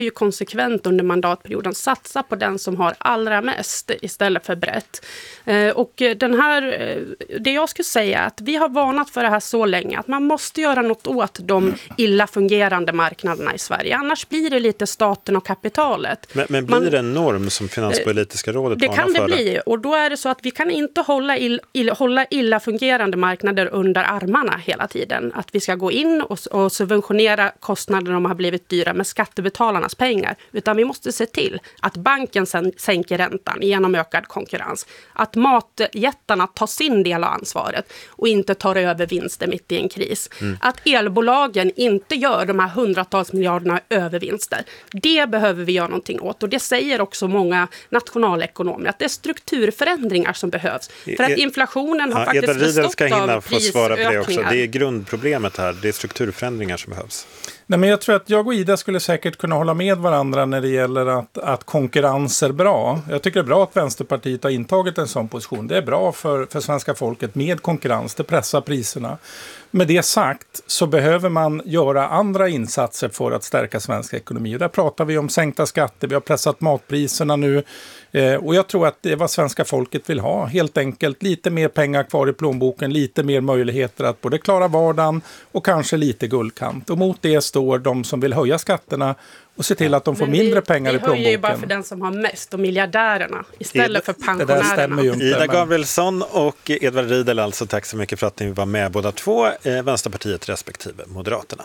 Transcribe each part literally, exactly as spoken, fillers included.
ju konsekvent under mandatperioden satsa på den som har allra mest istället för brett. Och den här, det jag skulle säga är att vi har varnat för det här så länge att man måste göra något åt de illa fungerande marknaderna i Sverige. Annars blir det lite staten och kapitalet. Men, men blir man, det en norm som Finanspolitiska rådet det varnar kan det för? bli, och då är det så att vi kan inte hålla, ill, ill, hålla illa fungerande marknader under armarna hela tiden. Att vi ska gå in och, och subventionera kostnader om de har blivit dyra med skattebetalarnas pengar. Utan vi måste se till att banken sen sänker räntan genom ökad konkurrens. Att matjättarna tar sin del av ansvaret och inte tar över vinster mitt i en kris. Mm. Att elbolagen inte gör de här hundratals miljarderna övervinster. Det behöver vi göra någonting åt. Och det säger också många nationalekonomer att det är strukturförändringar som behövs. För att inflationen har ja, faktiskt bestått ska hinna av få svara på det också. prisökningar. Det är grundproblemet här. Det är strukturförändringar som behövs. Nej, men jag tror att jag och Ida skulle säkert kunna hålla med varandra när det gäller att, att konkurrens är bra. Jag tycker det är bra att Vänsterpartiet har intagit en sån position. Det är bra för, för svenska folket med konkurrens. Det pressar priserna. Med det sagt så behöver man göra andra insatser för att stärka svensk ekonomi. Och där pratar vi om sänkta skatter. Vi har pressat matpriserna nu. Eh, och jag tror att det är vad svenska folket vill ha. Helt enkelt lite mer pengar kvar i plånboken. Lite mer möjligheter att både klara vardagen och kanske lite guldkant. Och mot det står de som vill höja skatterna och se till att de får Men mindre vi, pengar vi i plånboken. Vi höjer ju bara för den som har mest och miljardärerna istället för pensionärerna. Det där stämmer ju inte. Ida men... Gabrielsson och Edvard Riedel, alltså tack så mycket för att ni var med båda två, eh, Vänsterpartiet respektive Moderaterna.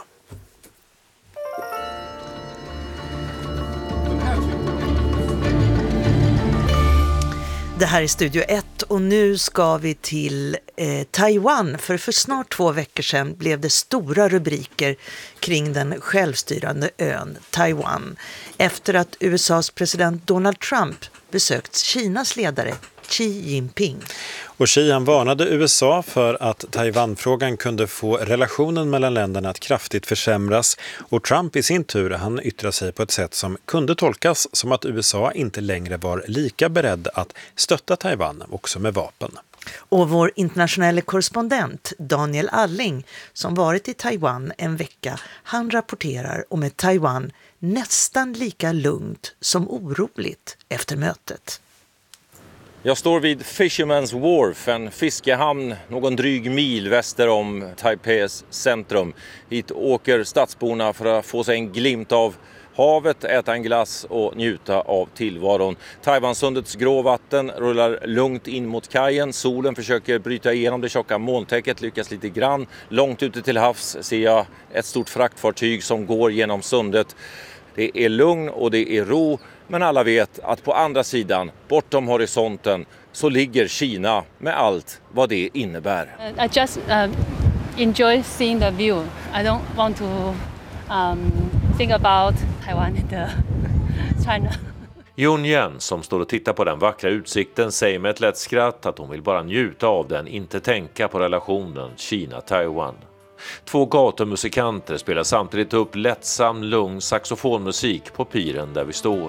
Det här är Studio ett och nu ska vi till eh, Taiwan. För för snart två veckor sedan blev det stora rubriker kring den självstyrande ön Taiwan. Efter att U S A:s president Donald Trump besökt Kinas ledare Xi Jinping. Och Xi han varnade U S A för att Taiwanfrågan kunde få relationen mellan länderna att kraftigt försämras. Och Trump i sin tur han yttrade sig på ett sätt som kunde tolkas som att U S A inte längre var lika beredd att stötta Taiwan också med vapen. Och vår internationella korrespondent Daniel Alling som varit i Taiwan en vecka, han rapporterar om ett Taiwan nästan lika lugnt som oroligt efter mötet. Jag står vid Fisherman's Wharf, en fiskehamn någon dryg mil väster om Taipeis centrum. Hit åker stadsborna för att få sig en glimt av havet, äta en glass och njuta av tillvaron. Taiwansundets grå vatten rullar lugnt in mot kajen. Solen försöker bryta igenom det tjocka molntäcket, lyckas lite grann. Långt ute till havs ser jag ett stort fraktfartyg som går genom sundet. Det är lugn och det är ro, men alla vet att på andra sidan, bortom horisonten, så ligger Kina med allt vad det innebär. I just uh, enjoy seeing the view. I don't want to um, think about Taiwan and uh, China. Yun Yan som står och tittar på den vackra utsikten säger med ett lätt skratt att hon vill bara njuta av den, inte tänka på relationen Kina-Taiwan. Två gatumusikanter spelar samtidigt upp lättsam, lugn saxofonmusik på piren där vi står.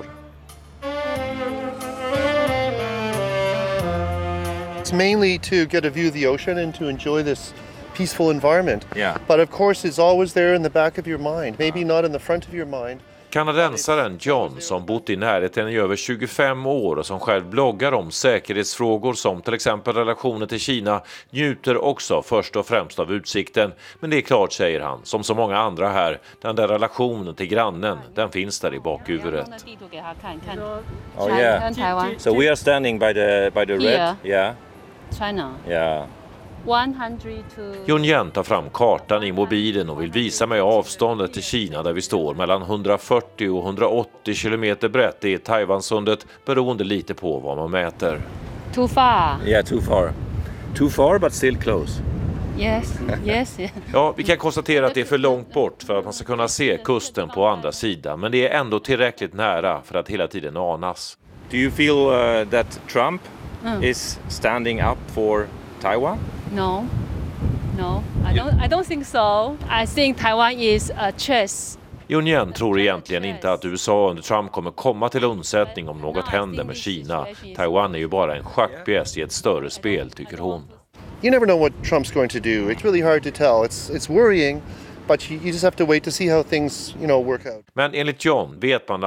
It's mainly to get a view of the ocean and to enjoy this peaceful environment. Yeah. But of course it's always there in the back of your mind, maybe not in the front of your mind. Kanadensaren John som bott i närheten i över tjugofem år och som själv bloggar om säkerhetsfrågor som till exempel relationer till Kina njuter också först och främst av utsikten. Men det är klart, säger han, som så många andra här, den där relationen till grannen, den finns där i bakhuvudet. Oh yeah. So we are standing by the by the red. Yeah. China. Yeah. Yun Yan tar fram kartan i mobilen och vill visa mig avståndet till Kina där vi står. Mellan hundrafyrtio och hundraåttio kilometer brett är Taiwansundet, beroende lite på vad man mäter. Too far. Yeah, too far. Too far but still close. Yes, yes. Ja, vi kan konstatera att det är för långt bort för att man ska kunna se kusten på andra sidan. Men det är ändå tillräckligt nära för att hela tiden anas. Do you feel uh, that Trump mm. is standing up for Taiwan? No, no, I don't. I don't think so. I think Taiwan is a chess. Yun Yan tror egentligen inte att U S A under Trump kommer komma till undsättning om något händer med Kina. Taiwan är ju bara en schackpjäs i ett större spel, tycker hon. You never know what Trump's going to do. It's really hard to tell. It's it's worrying, but you, you just have to wait to see how things, you know, work out. Men enligt John vet man